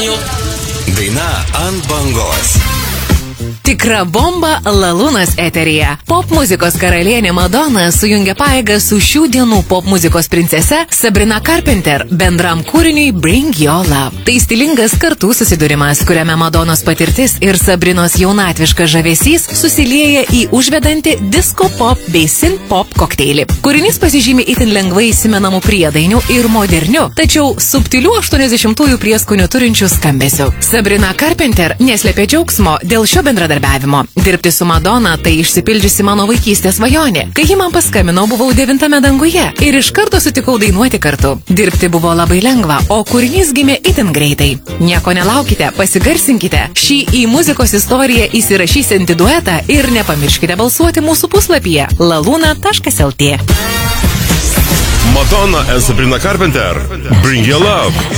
Daina ant bangos. Tikra bomba Lalūnas eteryje. Pop muzikos karalienė Madonna sujungia pajėgas su šių dienų pop muzikos princese Sabrina Carpenter bendram kūriniui Bring Your Love. Tai stilingas kartų susidūrimas, kuriame Madonnos patirtis ir Sabrinos jaunatviškas žavesys susilieja į užvedantį disco pop bei synth pop kokteilį. Kūrinys pasižymi itin lengvai įsimenamų priedainių ir modernių, tačiau subtilių 80-ųjų prieskonių turinčių skambesių. Sabrina Carpenter neslėpė džiaugsmo dėl šio bendradarbiavimo. Dirbti su Madonna tai išsipildžiusi mano vaikystės svajonė. Kai ji man paskambino, buvau 9 danguje ir iš karto sutikau dainuoti kartu. Dirbti buvo labai lengva, o kūrinys gimė itin greitai. Nieko nelaukite, pasigarsinkite šį į muzikos istoriją įsirašysiantį duetą ir nepamirškite balsuoti mūsų puslapyje laluna.lt. Madonna and Sabrina Carpenter. Bring Your Love.